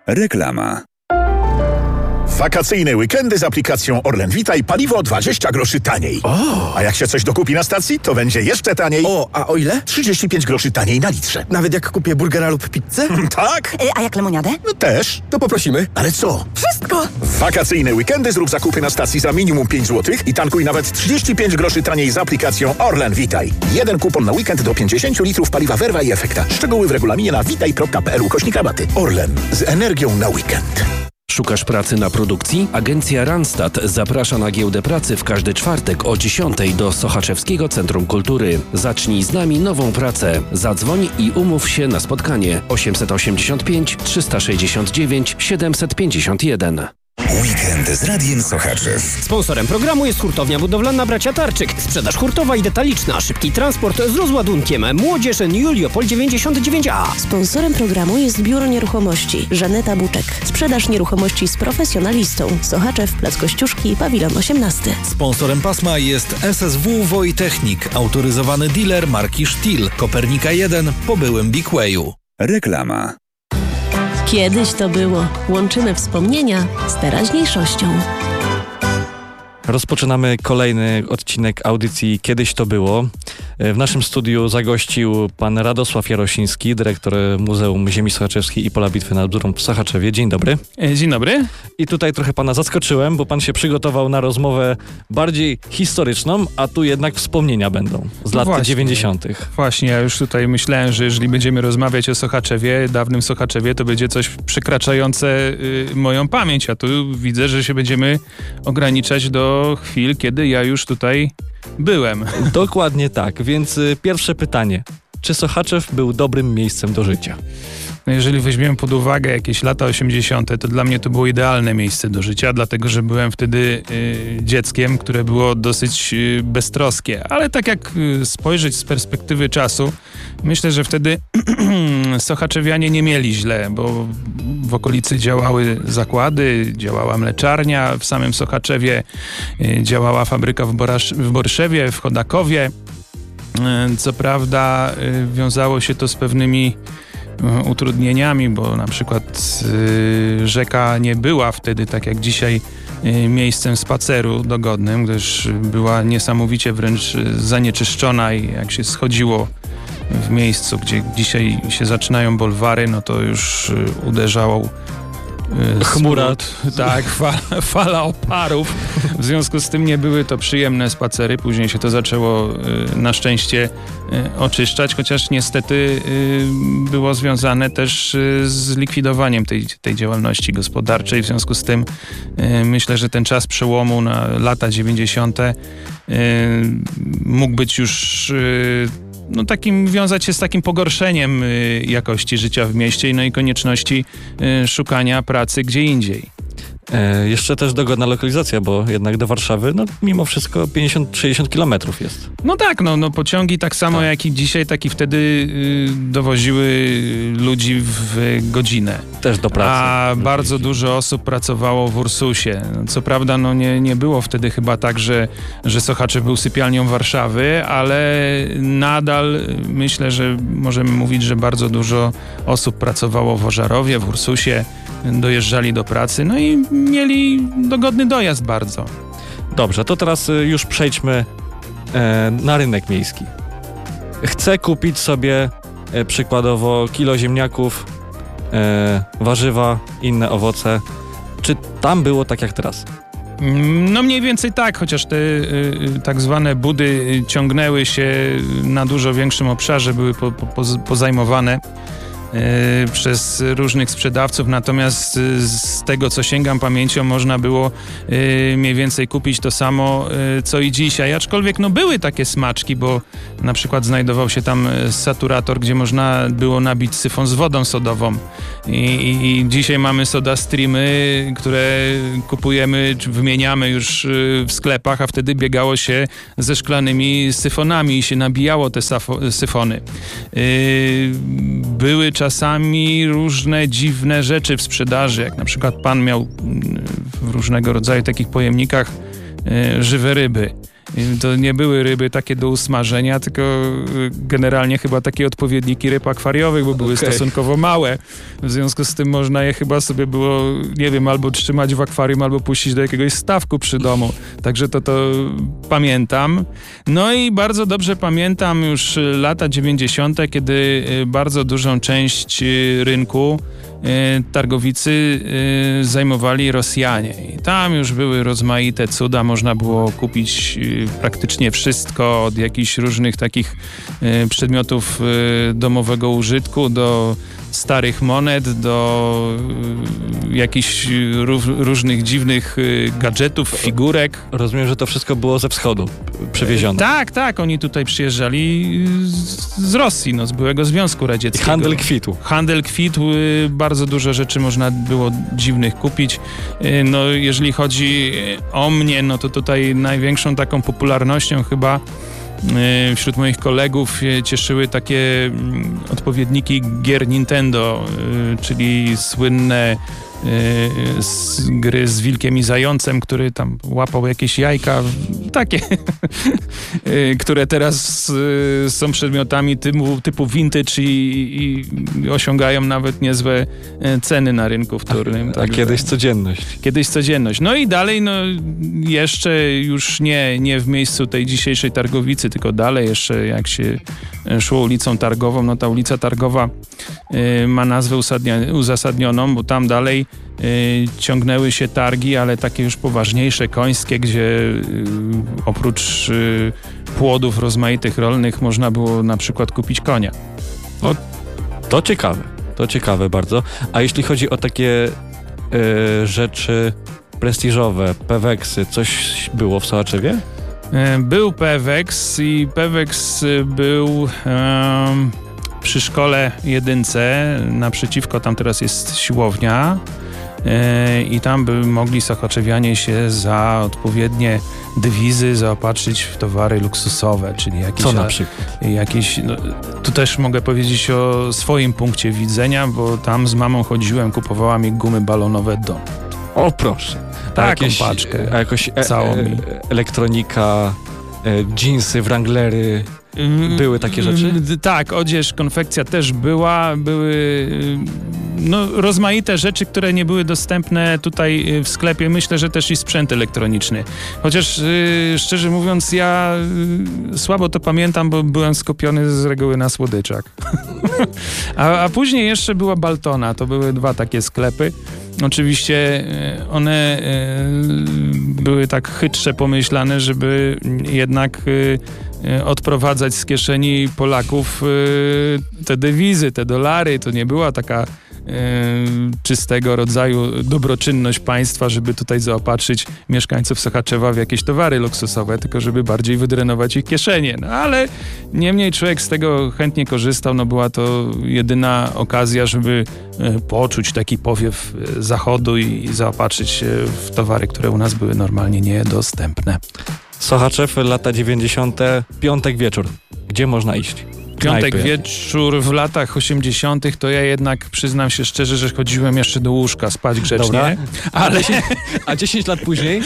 Reklama. Wakacyjne weekendy z aplikacją Orlen Vitaj paliwo 20 groszy taniej. O! A jak się coś dokupi na stacji, to będzie jeszcze taniej. A o ile? 35 groszy taniej na litrze. Nawet jak kupię burgera lub pizzę? Tak? A jak lemoniadę? Też. To poprosimy. Ale co? Wszystko! W wakacyjne weekendy zrób zakupy na stacji za minimum 5 zł i tankuj nawet 35 groszy taniej z aplikacją Orlen Vitaj. Jeden kupon na weekend do 50 litrów paliwa Verva i Efekta. Szczegóły w regulaminie na vitaj.pl/rabaty. Orlen. Z energią na weekend. Szukasz pracy na produkcji? Agencja Randstad zaprasza na giełdę pracy w każdy czwartek o 10 do Sochaczewskiego Centrum Kultury. Zacznij z nami nową pracę. Zadzwoń i umów się na spotkanie 885 369 751. Weekend z Radiem Sochaczew. Sponsorem programu jest hurtownia budowlana Bracia Tarczyk. Sprzedaż hurtowa i detaliczna, szybki transport z rozładunkiem. Młodzież Juliopol 99A. Sponsorem programu jest Biuro Nieruchomości Żaneta Buczek. Sprzedaż nieruchomości z profesjonalistą. Sochaczew, Plac Kościuszki, Pawilon 18. Sponsorem pasma jest SSW Wojtechnik, autoryzowany dealer marki Stihl, Kopernika 1 po byłym Big Wayu. Reklama. Kiedyś to było. Łączymy wspomnienia z teraźniejszością. Rozpoczynamy kolejny odcinek audycji Kiedyś to było. W naszym studiu zagościł pan Radosław Jarosiński, dyrektor Muzeum Ziemi Sochaczewskiej i Pola Bitwy nad Bzurą w Sochaczewie. Dzień dobry. Dzień dobry. I tutaj trochę pana zaskoczyłem, bo pan się przygotował na rozmowę bardziej historyczną, a tu jednak wspomnienia będą z lat 90. Właśnie, ja już tutaj myślałem, że jeżeli będziemy rozmawiać o Sochaczewie, dawnym Sochaczewie, to będzie coś przekraczające moją pamięć, a tu widzę, że się będziemy ograniczać do chwil, kiedy ja już tutaj byłem. Dokładnie tak, więc pierwsze pytanie. Czy Sochaczew był dobrym miejscem do życia? No jeżeli weźmiemy pod uwagę jakieś lata 80., to dla mnie to było idealne miejsce do życia, dlatego że byłem wtedy dzieckiem, które było dosyć beztroskie. Ale tak jak spojrzeć z perspektywy czasu, myślę, że wtedy sochaczewianie nie mieli źle, bo w okolicy działały zakłady, działała mleczarnia w samym Sochaczewie, działała fabryka w Borszewie, w Chodakowie. Co prawda wiązało się to z pewnymi utrudnieniami, bo na przykład rzeka nie była wtedy, tak jak dzisiaj, miejscem spaceru dogodnym, gdyż była niesamowicie wręcz zanieczyszczona i jak się schodziło w miejscu, gdzie dzisiaj się zaczynają bulwary, no to już uderzało chmura. Tak, fala oparów. W związku z tym nie były to przyjemne spacery. Później się to zaczęło na szczęście oczyszczać, chociaż niestety było związane też z likwidowaniem tej działalności gospodarczej. W związku z tym myślę, że ten czas przełomu na lata 90. Mógł być już wiązać się z takim pogorszeniem jakości życia w mieście, no i konieczności szukania pracy gdzie indziej. Jeszcze też dogodna lokalizacja, bo jednak do Warszawy, mimo wszystko 50-60 kilometrów jest. No tak, pociągi tak samo jak i dzisiaj, tak i wtedy dowoziły ludzi w godzinę. Też do pracy. A bardzo dużo osób pracowało w Ursusie. Co prawda, nie było wtedy chyba tak, że Sochaczew był sypialnią Warszawy, ale nadal myślę, że możemy mówić, że bardzo dużo osób pracowało w Ożarowie, w Ursusie, dojeżdżali do pracy, no i mieli dogodny dojazd bardzo. Dobrze, to teraz już przejdźmy na rynek miejski. Chcę kupić sobie przykładowo kilo ziemniaków, warzywa, inne owoce. Czy tam było tak jak teraz? No mniej więcej tak, chociaż te tak zwane budy ciągnęły się na dużo większym obszarze, były pozajmowane przez różnych sprzedawców, natomiast z tego, co sięgam pamięcią, można było mniej więcej kupić to samo, co i dzisiaj. Aczkolwiek były takie smaczki, bo na przykład znajdował się tam saturator, gdzie można było nabić syfon z wodą sodową. I dzisiaj mamy soda streamy, które kupujemy, czy wymieniamy już w sklepach, a wtedy biegało się ze szklanymi syfonami i się nabijało te syfony. Były czasami różne dziwne rzeczy w sprzedaży, jak na przykład pan miał w różnego rodzaju takich pojemnikach żywe ryby. To nie były ryby takie do usmażenia, tylko generalnie chyba takie odpowiedniki ryb akwariowych, bo były stosunkowo małe. W związku z tym można je chyba sobie było, nie wiem, albo trzymać w akwarium, albo puścić do jakiegoś stawku przy domu. Także to pamiętam. No i bardzo dobrze pamiętam już lata 90., kiedy bardzo dużą część rynku targowicy zajmowali Rosjanie. I tam już były rozmaite cuda, można było kupić praktycznie wszystko, od jakichś różnych takich przedmiotów domowego użytku do starych monet, do jakichś różnych dziwnych gadżetów, figurek. Rozumiem, że to wszystko było ze wschodu przywiezione. Tak, oni tutaj przyjeżdżali z Rosji, z byłego Związku Radzieckiego. I handel kwitł. Handel kwitł, bardzo dużo rzeczy można było dziwnych kupić. No, jeżeli chodzi o mnie, no to tutaj największą taką popularnością chyba wśród moich kolegów cieszyły takie odpowiedniki gier Nintendo, czyli słynne gry z wilkiem i zającem, który tam łapał jakieś jajka, takie, które teraz są przedmiotami typu vintage i osiągają nawet niezłe ceny na rynku wtórnym. A kiedyś codzienność. Kiedyś codzienność. No i dalej, jeszcze już nie w miejscu tej dzisiejszej targowicy, tylko dalej jeszcze jak się szło ulicą Targową, no ta ulica Targowa ma nazwę uzasadnioną, bo tam dalej ciągnęły się targi, ale takie już poważniejsze, końskie, gdzie oprócz płodów rozmaitych rolnych można było na przykład kupić konia. To ciekawe bardzo. A jeśli chodzi o takie rzeczy prestiżowe, Peweksy, coś było w Sochaczewie? Był Pewex i Pewex był przy szkole jedynce, naprzeciwko tam teraz jest siłownia i tam by mogli sochaczewianie się za odpowiednie dywizy zaopatrzyć w towary luksusowe, czyli jakieś... Co na przykład? Tu też mogę powiedzieć o swoim punkcie widzenia, bo tam z mamą chodziłem, kupowała mi gumy balonowe do... O proszę. Taką paczkę. A jakoś całą elektronika, dżinsy, wranglery... Były takie rzeczy? Tak, odzież, konfekcja też były rozmaite rzeczy, które nie były dostępne tutaj w sklepie. Myślę, że też i sprzęt elektroniczny. Chociaż szczerze mówiąc, ja słabo to pamiętam, bo byłem skupiony z reguły na słodyczach. a później jeszcze była Baltona. To były dwa takie sklepy. Oczywiście one były tak chytrze pomyślane, żeby jednak odprowadzać z kieszeni Polaków te dewizy, te dolary. To nie była taka czystego rodzaju dobroczynność państwa, żeby tutaj zaopatrzyć mieszkańców Sochaczewa w jakieś towary luksusowe, tylko żeby bardziej wydrenować ich kieszenie. No ale niemniej człowiek z tego chętnie korzystał, była to jedyna okazja, żeby poczuć taki powiew zachodu i zaopatrzyć się w towary, które u nas były normalnie niedostępne. Sochaczew, lata 90., piątek wieczór. Gdzie można iść? Piątek wieczór w latach 80. to ja jednak przyznam się szczerze, że chodziłem jeszcze do łóżka spać grzecznie. Dobra. A 10 lat później?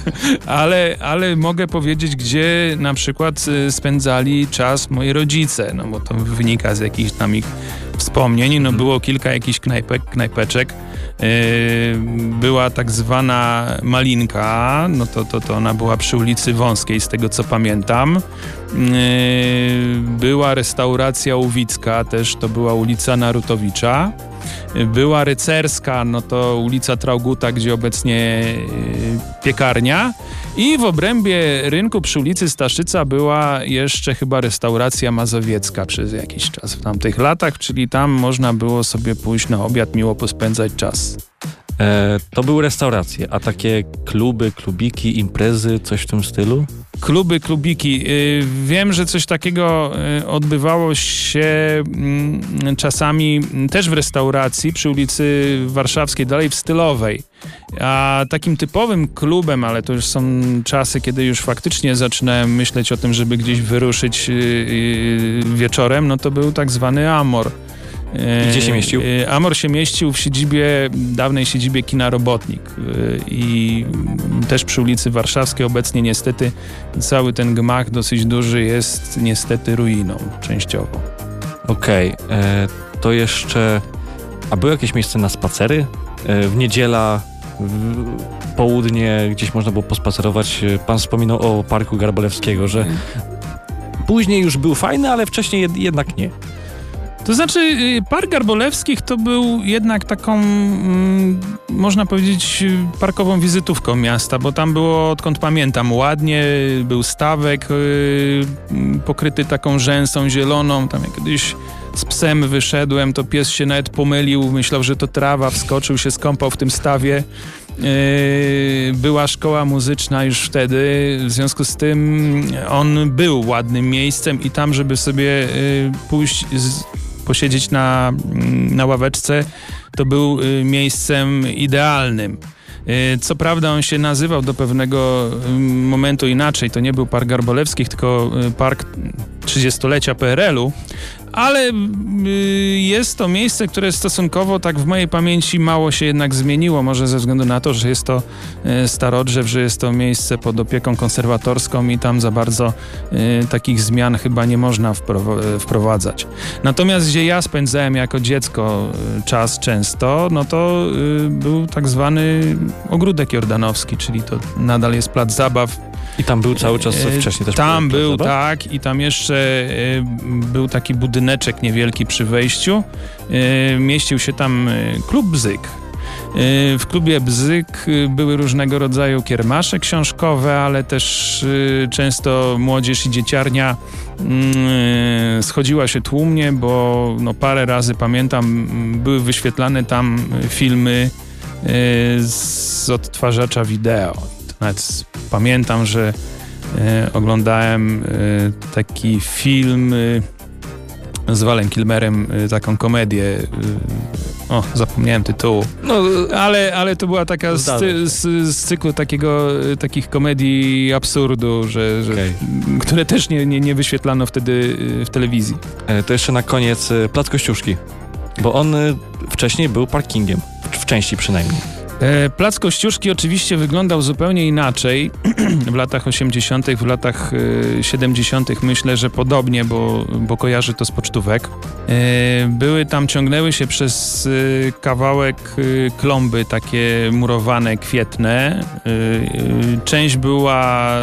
ale mogę powiedzieć, gdzie na przykład spędzali czas moi rodzice, bo to wynika z jakichś tam ich wspomnień. Było kilka jakichś knajpeczek. Była tak zwana Malinka, to ona była przy ulicy Wąskiej, z tego co pamiętam. Była restauracja Łowicka, też to była ulica Narutowicza. Była Rycerska, to ulica Trauguta, gdzie obecnie piekarnia. I w obrębie rynku przy ulicy Staszyca była jeszcze chyba restauracja mazowiecka przez jakiś czas w tamtych latach, czyli tam można było sobie pójść na obiad, miło pospędzać czas. To były restauracje, a takie kluby, klubiki, imprezy, coś w tym stylu? Kluby, klubiki. Wiem, że coś takiego odbywało się czasami też w restauracji przy ulicy Warszawskiej, dalej w Stylowej. A takim typowym klubem, ale to już są czasy, kiedy już faktycznie zaczynałem myśleć o tym, żeby gdzieś wyruszyć wieczorem, to był tak zwany Amor. Gdzie się mieścił? Amor się mieścił w dawnej siedzibie kina Robotnik i też przy ulicy Warszawskiej. Obecnie niestety cały ten gmach dosyć duży jest niestety ruiną częściowo. Okej, to jeszcze... A było jakieś miejsce na spacery? W niedziela, w południe gdzieś można było pospacerować. Pan wspominał o Parku Garbolewskiego, że później już był fajny, ale wcześniej jednak nie. To znaczy, Park Garbolewskich to był jednak taką, można powiedzieć, parkową wizytówką miasta, bo tam było, odkąd pamiętam, ładnie, był stawek pokryty taką rzęsą zieloną. Tam jak kiedyś z psem wyszedłem, to pies się nawet pomylił, myślał, że to trawa, wskoczył się, skąpał w tym stawie. Była szkoła muzyczna już wtedy, w związku z tym on był ładnym miejscem i tam, żeby sobie pójść, posiedzieć na ławeczce, to był miejscem idealnym. Co prawda on się nazywał do pewnego momentu inaczej, to nie był Park Garbolewskich, tylko Park 30-lecia PRL-u, ale jest to miejsce, które stosunkowo tak w mojej pamięci mało się jednak zmieniło, może ze względu na to, że jest to starodrzew, że jest to miejsce pod opieką konserwatorską i tam za bardzo takich zmian chyba nie można wprowadzać. Natomiast gdzie ja spędzałem jako dziecko czas często, no to był tak zwany ogródek jordanowski, czyli to nadal jest plac zabaw. I tam był cały czas wcześniej też. Tam był, tak. I tam jeszcze był taki budyneczek niewielki przy wejściu. Mieścił się tam klub Bzyk. W klubie Bzyk były różnego rodzaju kiermasze książkowe, ale też często młodzież i dzieciarnia schodziła się tłumnie, bo no parę razy, pamiętam, były wyświetlane tam filmy z odtwarzacza wideo. Nawet pamiętam, że oglądałem taki film z Valem Kilmerem, taką komedię. Zapomniałem tytułu. No, ale to była taka z cyklu takich komedii absurdu, które też nie wyświetlano wtedy w telewizji. To jeszcze na koniec Plac Kościuszki, bo on wcześniej był parkingiem, w części przynajmniej. Plac Kościuszki oczywiście wyglądał zupełnie inaczej w latach 80., w latach 70. myślę, że podobnie, bo kojarzy to z pocztówek. Ciągnęły się przez kawałek klomby takie murowane, kwietne. Część była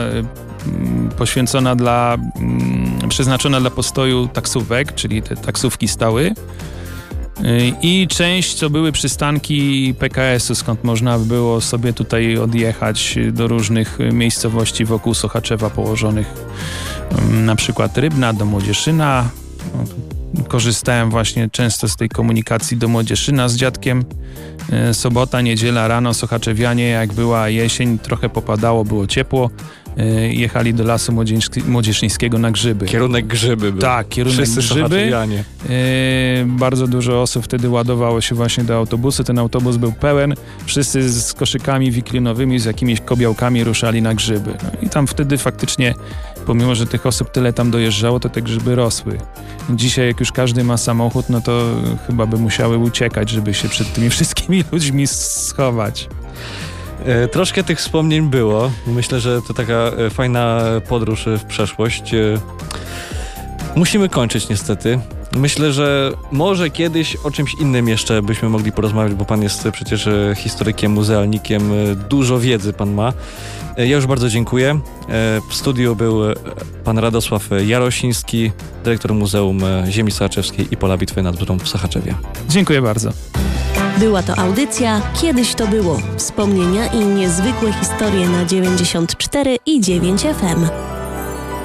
przeznaczona dla postoju taksówek, czyli te taksówki stały. I część to były przystanki PKS-u, skąd można było sobie tutaj odjechać do różnych miejscowości wokół Sochaczewa położonych, na przykład Rybna, do Młodzieszyna. Korzystałem właśnie często z tej komunikacji do Młodzieszyna z dziadkiem. Sobota, niedziela rano Sochaczewianie, jak była jesień, trochę popadało, było ciepło. Jechali do Lasu Młodzieżnińskiego na grzyby. Kierunek grzyby był. Tak, kierunek wszyscy grzyby. Bardzo dużo osób wtedy ładowało się właśnie do autobusu. Ten autobus był pełen. Wszyscy z koszykami wiklinowymi, z jakimiś kobiałkami ruszali na grzyby. No i tam wtedy faktycznie, pomimo że tych osób tyle tam dojeżdżało, to te grzyby rosły. Dzisiaj jak już każdy ma samochód, no to chyba by musiały uciekać, żeby się przed tymi wszystkimi ludźmi schować. Troszkę tych wspomnień było. Myślę, że to taka fajna podróż w przeszłość. Musimy kończyć niestety. Myślę, że może kiedyś o czymś innym jeszcze byśmy mogli porozmawiać, bo pan jest przecież historykiem, muzealnikiem. Dużo wiedzy pan ma. Ja już bardzo dziękuję. W studiu był pan Radosław Jarosiński, dyrektor Muzeum Ziemi Sochaczewskiej i Pola Bitwy nad Wrą w Sochaczewie. Dziękuję bardzo. Była to audycja Kiedyś to było. Wspomnienia i niezwykłe historie na 94 i 9 FM.